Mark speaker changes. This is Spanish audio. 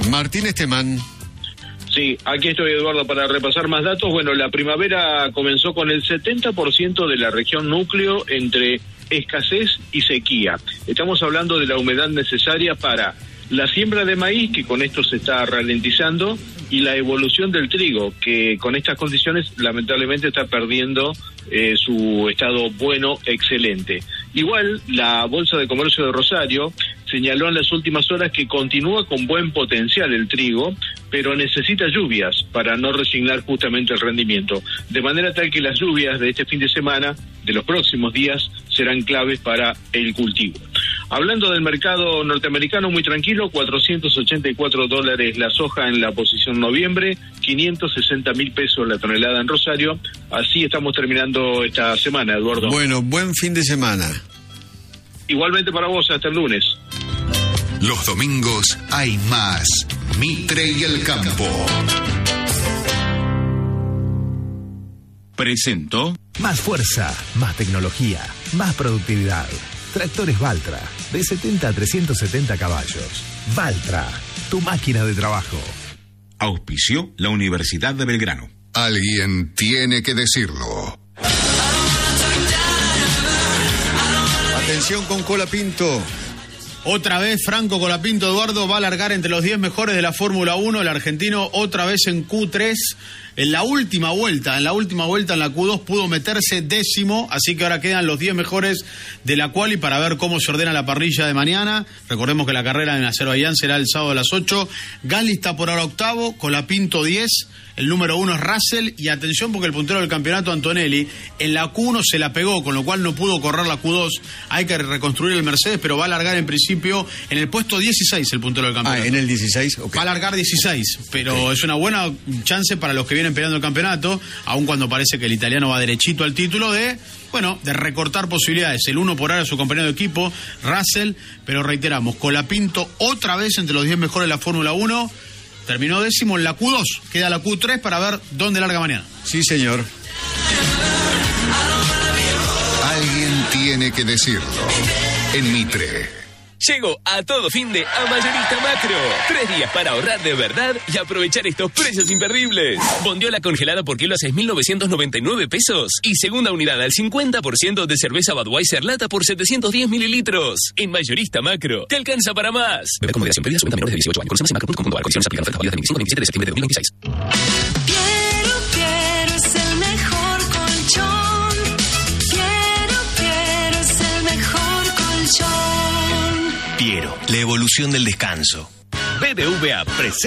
Speaker 1: Martín Estemán.
Speaker 2: Sí, aquí estoy, Eduardo, para repasar más datos. Bueno, la primavera comenzó con el 70% de la región núcleo entre escasez y sequía. Estamos hablando de la humedad necesaria para la siembra de maíz, que con esto se está ralentizando, y la evolución del trigo, que con estas condiciones lamentablemente está perdiendo su estado bueno, excelente. Igual, la Bolsa de Comercio de Rosario señaló en las últimas horas que continúa con buen potencial el trigo, pero necesita lluvias para no resignar justamente el rendimiento. De manera tal que las lluvias de este fin de semana, de los próximos días, serán claves para el cultivo. Hablando del mercado norteamericano, muy tranquilo, $484 la soja en la posición noviembre, 560.000 pesos la tonelada en Rosario. Así estamos terminando esta semana, Eduardo.
Speaker 1: Bueno, buen fin de semana.
Speaker 2: Igualmente para vos, hasta el lunes.
Speaker 3: Los domingos hay más Mitre y el Campo.
Speaker 4: Presentó
Speaker 5: más fuerza, más tecnología, más productividad. Tractores Valtra, de 70 a 370 caballos. Valtra, tu máquina de trabajo.
Speaker 4: Auspició la Universidad de Belgrano.
Speaker 3: Alguien tiene que decirlo.
Speaker 1: Atención con Colapinto.
Speaker 6: Otra vez Franco Colapinto, Eduardo, va a largar entre los 10 mejores de la Fórmula 1. El argentino otra vez en Q3. En la última vuelta, en la Q2 pudo meterse 10º, así que ahora quedan los 10 mejores de la quali para ver cómo se ordena la parrilla de mañana. Recordemos que la carrera en Azerbaiyán será el sábado a las 8. Gasly está por ahora 8º, Colapinto 10, el número 1 es Russell, y atención porque el puntero del campeonato, Antonelli, en la Q1 se la pegó, con lo cual no pudo correr la Q2. Hay que reconstruir el Mercedes, pero va a largar en principio en el puesto 16 el puntero del campeonato.
Speaker 1: En el 16, ok.
Speaker 6: Va a largar 16, pero es una buena chance para los que vienen peleando el campeonato, aun cuando parece que el italiano va derechito al título de recortar posibilidades. El 1 por ahora su compañero de equipo, Russell, pero reiteramos, Colapinto otra vez entre los 10 mejores de la Fórmula 1, terminó 10º en la Q2, queda la Q3 para ver dónde larga mañana.
Speaker 1: Sí, señor.
Speaker 3: Alguien tiene que decirlo. En Mitre.
Speaker 7: Llegó a todo fin de a Mayorista Macro. 3 días para ahorrar de verdad y aprovechar estos precios imperdibles. Bondiola congelada por kilo a 6.999 pesos. Y segunda unidad al 50% de cerveza Budweiser lata por 710 mililitros. En Mayorista Macro, te alcanza para más. Bebé con moderación, pedida, venta menores de 18 años. Conoce más en macro.com.ar. Condiciones aplican. Ofertas válidas del 25 al 27 de septiembre de 2026.
Speaker 8: Quiero es el mejor colchón. Quiero es el mejor colchón.
Speaker 5: Piero, la evolución del descanso.
Speaker 7: BBVA presenta